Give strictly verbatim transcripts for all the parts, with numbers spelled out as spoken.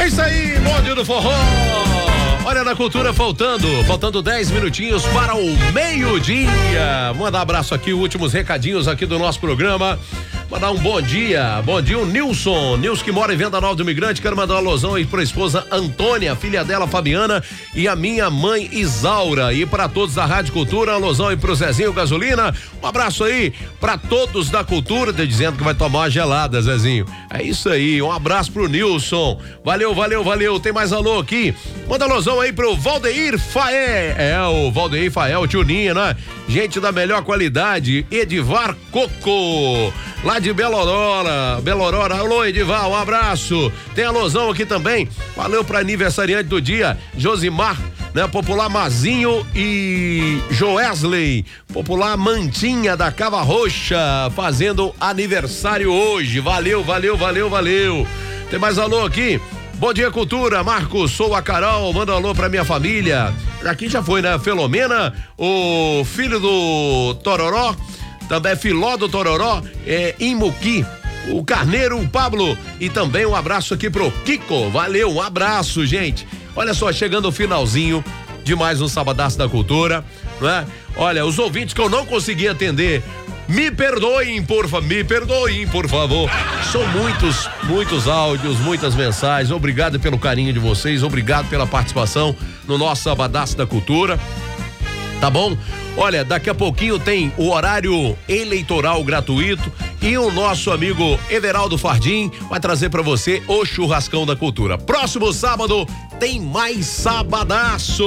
isso aí, bonde do forró. Olha, na cultura faltando, faltando dez minutinhos para o meio-dia. Mandar um abraço aqui, últimos recadinhos aqui do nosso programa. Mandar um bom dia, bom dia o Nilson, Nilson que mora em Venda Nova do Imigrante. Quero mandar uma alusão aí pra esposa Antônia, filha dela Fabiana e a minha mãe Isaura, e para todos da Rádio Cultura, uma alusão aí pro Zezinho Gasolina. Um abraço aí pra todos da Cultura, tá dizendo que vai tomar uma gelada, Zezinho. É isso aí, um abraço pro Nilson. Valeu, valeu, valeu. Tem mais alô aqui. Manda alusão aí pro Valdeir Faé. É, o Valdeir Faé, o tio Ninha, né? Gente da melhor qualidade, Edivar Coco, lá de Belo Aurora, Belo Aurora. Alô, Edivar, um abraço. Tem alusão aqui também. Valeu para aniversariante do dia, Josimar, né? Popular Mazinho e Joesley, popular Mantinha da Cava Roxa, fazendo aniversário hoje. Valeu, valeu, valeu, valeu. Tem mais alô aqui? Bom dia, Cultura. Marcos, sou a Carol, manda um alô pra minha família. Aqui já foi, né? Filomena, o filho do Tororó, também Filó do Tororó, é, Imuqui, o Carneiro, o Pablo, e também um abraço aqui pro Kiko. Valeu, um abraço, gente. Olha só, chegando o finalzinho de mais um Sabadaço da Cultura, né? Olha, os ouvintes que eu não consegui atender, me perdoem, por favor, me perdoem, por favor. São muitos, muitos áudios, muitas mensagens. Obrigado pelo carinho de vocês, obrigado pela participação no nosso Sabadaço da Cultura. Tá bom? Olha, daqui a pouquinho tem o horário eleitoral gratuito e o nosso amigo Everaldo Fardim vai trazer pra você o Churrascão da Cultura. Próximo sábado tem mais Sabadaço.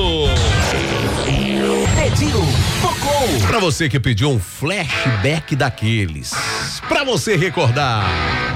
Pediu, tocou. Pra você que pediu um flashback daqueles, pra você recordar.